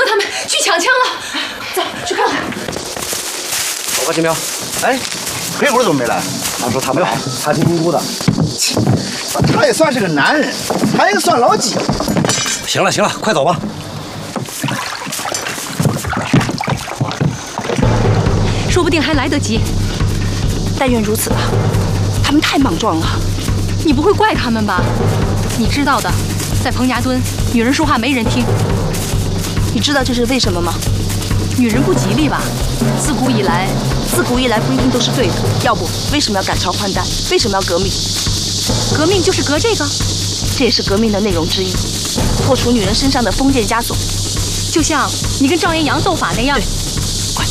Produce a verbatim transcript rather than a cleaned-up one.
和他们去抢枪了。走，去看看。 报告金彪， 哎，黑虎怎么没来？ 他说他不来，他挺无辜的。 他也算是个男人，还一个算老几。 行了行了，快走吧。 说不定还来得及。 但愿如此吧。他们太莽撞了。 你不会怪他们吧？你知道的，在彭家墩，女人说话没人听。 你知道这是为什么吗？ 女人不吉利吧？自古以来， 自古以来不一定都是对的。要不为什么要赶超换代？为什么要革命？ 革命就是革这个， 这也是革命的内容之一，破除女人身上的封建枷锁。 就像你跟赵延阳斗法那样。 对。